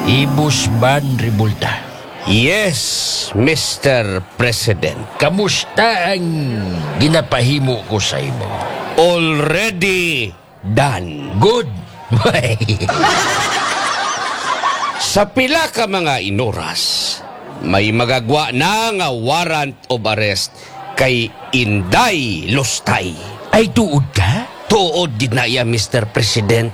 Ibusman Rebulta. Yes, Mr. President. Kamusta ang ginapahimo ko sa imo? Already done. Good. Sa pila ka mga inoras, may magagwa na nga warrant of arrest kay Inday Lustay. Ay tuod ka? Tuod din na iya, Mr. President.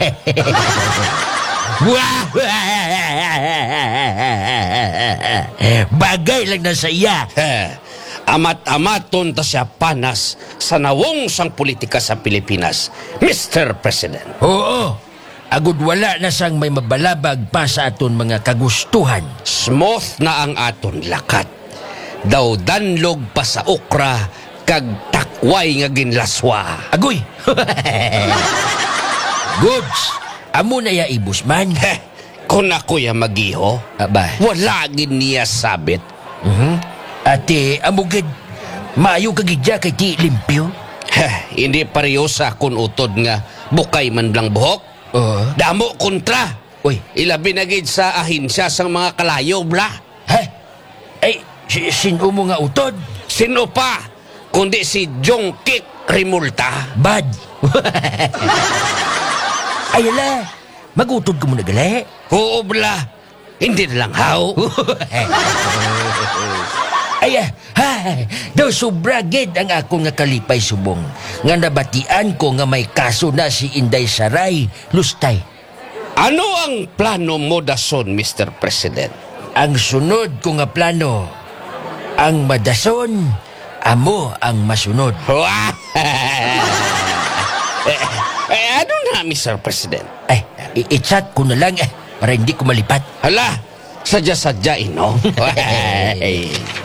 Bagay lang na sa iya. Amat-amaton ta siya panas sa nawong sang politika sa Pilipinas, Mr. President. Oo. Agud wala na sang may mabalabag pa sa aton mga kagustuhan. Smooth na ang aton lakat. Daw danlog pa sa okra kag takway nga ginlaswa. Agoy. Goods. Amo na ya ibusman. Kung ako ya magiho, Aba. wala gin niya sabit. Ate, amugid. Maayo kagidya kay ti limpyo. Hindi pareho sa kun utod nga bukay man lang buhok. Damo kontra. Uy. Ilabi na gid sa ahinsya sang mga kalayo bla. Ha? Ay, sino mo nga utod? Sino pa kundi si Jongkik Rimulta. Bad. Ay, ala. Magutod ka muna gali. Oo bla. Hindi na lang haw. Ay, daw sobra gid ang akong nga kalipay subong. Nga nabatian ko nga may kaso na si Inday Saray Lustay. Ano ang plano mo dason, Mr. President? Ang sunod ko nga plano, ang madason, amo ang masunod. Ano na, Mr. President? Ay, i-chat ko na lang para hindi ko malipat. Hala, sadya-sadya, no?